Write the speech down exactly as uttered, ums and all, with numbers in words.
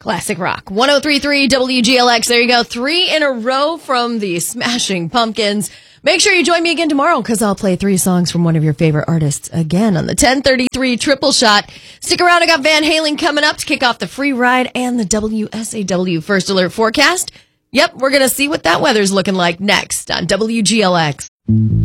Classic rock. one oh three point three W G L X. There you go. Three in a row from the Smashing Pumpkins. Make sure you join me again tomorrow because I'll play three songs from one of your favorite artists again on the ten thirty-three Triple Shot. Stick around. I got Van Halen coming up to kick off the free ride and the W S A W First Alert forecast. Yep, we're going to see what that weather's looking like next on W G L X.